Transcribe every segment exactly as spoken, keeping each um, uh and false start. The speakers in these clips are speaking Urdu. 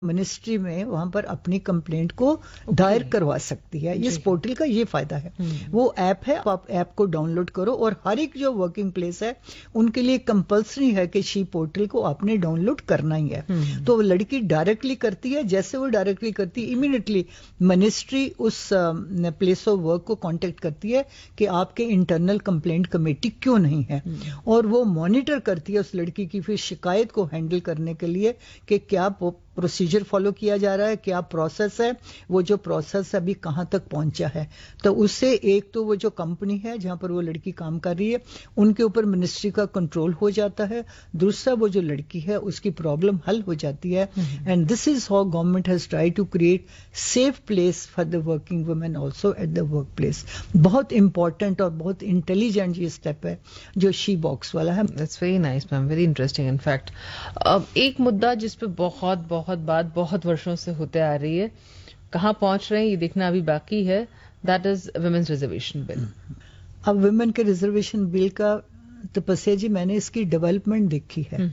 منسٹری میں وہاں پر اپنی کمپلینٹ کو دائر کروا سکتی ہے. اس پورٹل کا یہ فائدہ ہے. وہ ایپ ہے, آپ ایپ کو ڈاؤن لوڈ کرو اور ہر ایک جو ورکنگ پلیس ہے ان کے لیے کمپلسری ہے کہ شی پورٹل کو آپ نے ڈاؤن لوڈ کرنا ہی ہے. تو وہ لڑکی ڈائریکٹلی کرتی ہے, جیسے وہ ڈائریکٹلی کرتی ہے immediately ministry us place of work کو کانٹیکٹ کرتی ہے کہ آپ کے انٹرنل کمپلینٹ کمیٹی کیوں نہیں ہے, اور وہ مانیٹر کرتی ہے اس لڑکی کی پھر شکایت کو ہینڈل کرنے کے لیے کہ کیا پروسیجر فالو کیا جا رہا ہے, کیا پروسیس ہے, وہ جو پروسیس ابھی کہاں تک پہنچا ہے. تو اس سے ایک تو وہ جو کمپنی ہے جہاں پر وہ لڑکی کام کر رہی ہے ان کے اوپر منسٹری کا کنٹرول ہو جاتا ہے, دوسرا وہ جو لڑکی ہے اس کی پرابلم حل ہو جاتی ہے. And this is how government has try to create safe place for the working women also at the work place. بہت امپورٹنٹ اور بہت انٹیلیجنٹ یہ اسٹیپ ہے جو شی باکس والا ہے. That's very nice ma'am, very interesting. In fact ایک مدعا جس پہ بہت بہت بات بہت برسوں سے ہوتے آ رہی ہے, کہاں پہنچ رہے ہیں یہ دیکھنا ابھی باقی ہے, دیٹ از ویمنز ریزرویشن بل. اب ویمن کے ریزرویشن بل کا تپسیا جی میں نے اس کی ڈیولپمنٹ دیکھی ہے,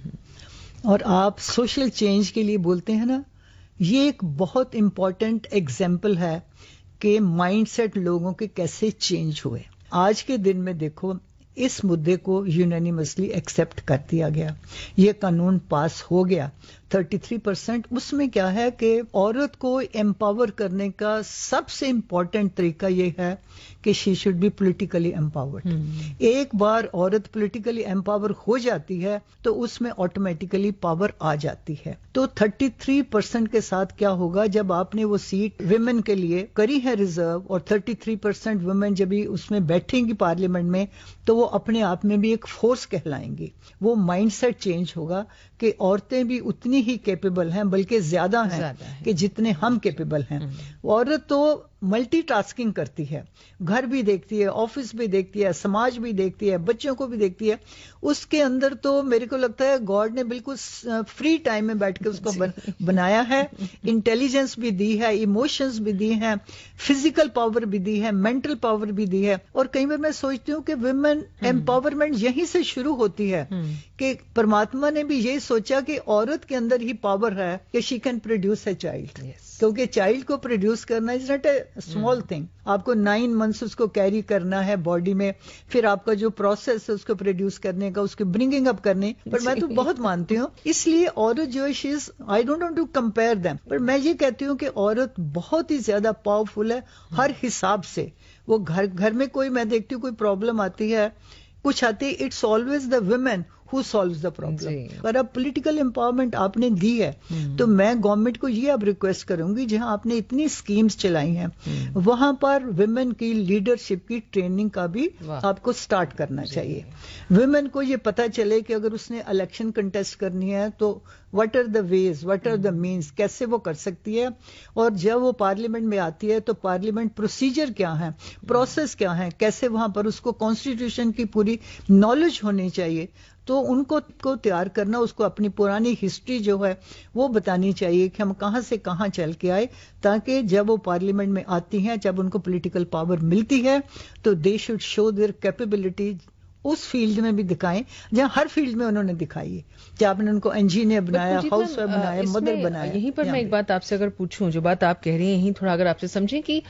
اور آپ سوشل چینج کے لیے بولتے ہیں نا, یہ ایک بہت امپورٹنٹ ایگزامپل ہے کہ مائنڈ سیٹ لوگوں کے کیسے چینج ہوئے. آج کے دن میں دیکھو اس مدعے کو یونینیمسلی ایکسپٹ کر دیا گیا, یہ قانون پاس ہو گیا. تھرٹی تھری پرسینٹ اس میں کیا ہے کہ عورت کو امپاور کرنے کا سب سے امپورٹنٹ طریقہ یہ ہے کہ she should be politically empowered. ایک بار عورت پولیٹیکلی امپاور ہو جاتی ہے تو اس میں آٹومیٹیکلی پاور آ جاتی ہے. تو تھرٹی تھری پرسینٹ کے ساتھ کیا ہوگا, جب آپ نے وہ سیٹ ویمن کے لیے کری ہے ریزرو, اور تھرٹی تھری پرسینٹ ویمن جب اس میں بیٹھیں گی پارلیمنٹ میں, تو وہ اپنے آپ میں بھی ایک فورس کہلائیں گی. وہ مائنڈ سیٹ چینج ہوگا کہ عورتیں بھی اتنی ہی کیپیبل ہیں, بلکہ زیادہ ہیں کہ جتنے ہم کیپیبل ہیں. عورت تو ملٹی ٹاسکنگ کرتی ہے, گھر بھی دیکھتی ہے, آفس بھی دیکھتی ہے, سماج بھی دیکھتی ہے, بچوں کو بھی دیکھتی ہے. اس کے اندر تو میرے کو لگتا ہے گاڈ نے بالکل فری ٹائم میں بیٹھ کے اس کو بنایا ہے. انٹیلیجنس بھی دی ہے, ایموشنز بھی دی ہیں, فزیکل پاور بھی دی ہے, مینٹل پاور بھی دی ہے. اور کئی بار میں سوچتی ہوں کہ ویمن امپاورمنٹ یہیں سے شروع ہوتی ہے کہ پرماتما نے بھی یہی سوچا کہ عورت کے اندر ہی پاور ہے کہ she can produce a child. کیونکہ چائلڈ کو پروڈیوس کرنا is not a small thing. آپ کو نائن منتھس اس کو کیری کرنا ہے باڈی میں, پھر آپ کا جو پروسیس ہے اس کو پروڈیوس کرنے کا, اس کو برنگنگ اپ کرنے. پر میں تو بہت مانتی ہوں, اس لیے عورت جو ہے I don't want to compare them, پر میں یہ کہتی ہوں کہ عورت بہت ہی زیادہ پاورفل ہے ہر حساب سے. وہ گھر گھر میں کوئی میں دیکھتی ہوں کوئی پرابلم آتی ہے, کچھ آتی, it's always the women who solves the problem. پر اب پولیٹیکل امپاورمنٹ آپ نے دی ہے, تو میں گورنمنٹ کو یہ اب ریکویسٹ کروں گی, جہاں آپ نے اتنی اسکیمز چلائی ہیں وہاں پر ویمن کی لیڈرشپ کی ٹریننگ کا بھی آپ کو سٹارٹ کرنا چاہیے. ویمن کو یہ پتا چلے کہ اگر اس نے الیکشن کنٹیسٹ کرنی ہے تو what are the ways, what are the means, کیسے وہ کر سکتی ہے. اور جب وہ پارلیمنٹ میں آتی ہے تو پارلیمنٹ پروسیجر کیا ہے, پروسیس کیا ہے, کیسے وہاں پر اس کو کانسٹیٹیوشن کی پوری نالج ہونی چاہیے. تو ان کو کو تیار کرنا, اس کو اپنی پرانی ہسٹری جو ہے وہ بتانی چاہیے کہ ہم کہاں سے کہاں چل کے آئے, تاکہ جب وہ پارلیمنٹ میں آتی ہیں, جب ان کو پولیٹیکل پاور ملتی ہے, تو they should show their capability us field میں بھی دکھائیں جہاں ہر فیلڈ میں انہوں نے دکھائی ہے. کہ آپ نے ان کو انجینئر بنایا, ہاؤس وائف بنایا, مدر بنایا. یہیں پر میں ایک بات آپ سے اگر پوچھوں, جو بات آپ کہہ رہی ہیں یہیں تھوڑا اگر آپ سے سمجھیں کہ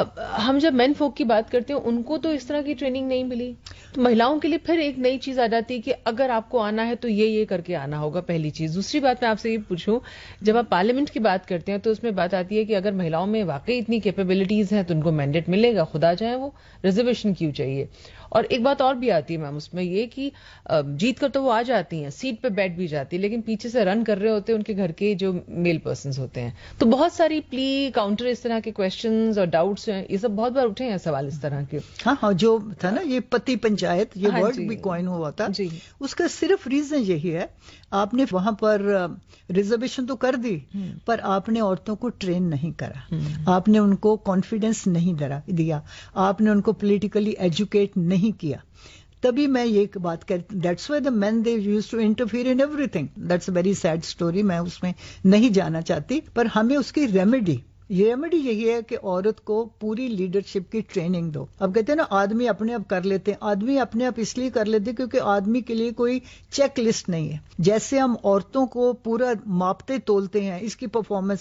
ہم جب مین فوک کی بات کرتے ہیں ان کو تو اس طرح کی ٹریننگ نہیں ملی, تو مہیلاؤں کے لیے پھر ایک نئی چیز آ جاتی ہے کہ اگر آپ کو آنا ہے تو یہ یہ کر کے آنا ہوگا, پہلی چیز. دوسری بات میں آپ سے یہ پوچھوں, جب آپ پارلیمنٹ کی بات کرتے ہیں تو اس میں بات آتی ہے کہ اگر مہیلاؤں میں واقعی اتنی کیپیبلٹیز ہیں تو ان کو مینڈیٹ ملے گا, خدا چاہے وہ ریزرویشن کیوں چاہیے. اور ایک بات اور بھی آتی ہے میم اس میں یہ کہ جیت کر تو وہ آ جاتی ہیں, سیٹ پہ بیٹھ بھی جاتی ہے, لیکن پیچھے سے رن کر رہے ہوتے ہیں ان کے گھر کے جو میل پرسنز ہوتے ہیں. تو بہت ساری پلی کاؤنٹر اس طرح کے کویشچنز اور ڈاؤٹس ہیں, یہ سب بہت بار اٹھے ہیں سوال اس طرح کے. ہاں ہاں, جو تھا نا یہ پتی پنچایت, یہ ورڈ بھی کوائن ہوا تھا, اس کا صرف ریزن یہی ہے, آپ نے وہاں پر ریزرویشن تو کر دی, پر آپ نے عورتوں کو ٹرین نہیں کرا, آپ نے ان کو کانفیڈینس نہیں دیا, آپ نے ان کو پولیٹیکلی ایجوکیٹ نہیں کیا. تبھی میں یہ بات کرتی, that's why the main they use to interfere in every thing. That's a very sad story, میں اس میں نہیں جانا چاہتی, پر ہمیں اس کی ریمیڈی یہ ریمیڈی یہی ہے کہ عورت کو پوری لیڈرشپ کی ٹریننگ دو. اب کہتے ہیں نا آدمی اپنے آپ کر لیتے ہیں, آدمی اپنے آپ اس لیے کر لیتے کیونکہ آدمی کے لیے کوئی چیک لسٹ نہیں ہے. جیسے ہم عورتوں کو پورا ماپتے تولتے ہیں, اس کی پرفارمنس